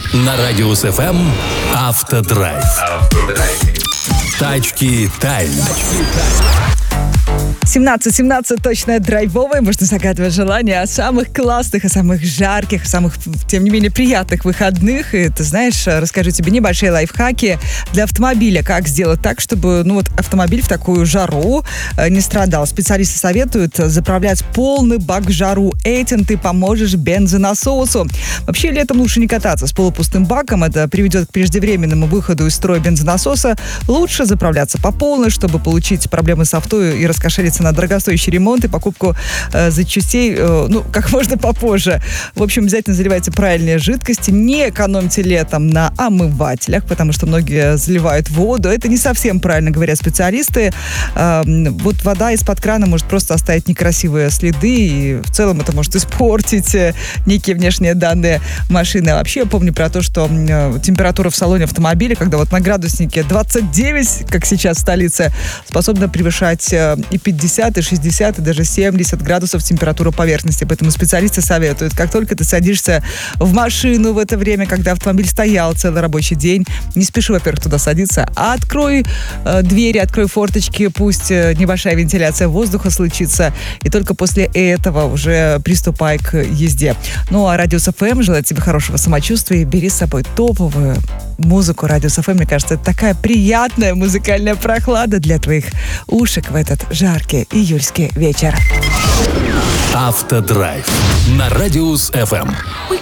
На Радиус ФМ Автодрайв. Тачки тайм. 17:17 точно драйвовое, можно загадывать желание о самых классных, о самых жарких, о самых, тем не менее, приятных выходных. И ты знаешь, расскажу тебе небольшие лайфхаки для автомобиля. Как сделать так, чтобы автомобиль в такую жару не страдал. Специалисты советуют заправлять полный бак в жару. Этим ты поможешь бензонасосу. Вообще, летом лучше не кататься с полупустым баком. Это приведет к преждевременному выходу из строя бензонасоса. Лучше заправляться по полной, чтобы получить проблемы с авто и раскошелиться на дорогостоящий ремонт и покупку запчастей, как можно попозже. В общем, обязательно заливайте правильные жидкости, не экономьте летом на омывателях, потому что многие заливают воду. Это не совсем правильно, говорят специалисты. Вода из-под крана может просто оставить некрасивые следы, и в целом это может испортить некие внешние данные машины. А вообще я помню про то, что температура в салоне автомобиля, когда на градуснике 29, как сейчас в столице, способна превышать и 50, и 60, и даже 70 градусов температура поверхности. Поэтому специалисты советуют, как только ты садишься в машину в это время, когда автомобиль стоял целый рабочий день, не спеши, во-первых, туда садиться, а открой двери, открой форточки, пусть небольшая вентиляция воздуха случится, и только после этого уже приступай к езде. А Радиус ФМ желает тебе хорошего самочувствия, и бери с собой топовую музыку. Радиус ФМ, мне кажется, это такая приятная музыкальная прохлада для твоих ушек в этот жаркий июльский вечер. Автодрайв на Радиус ФМ.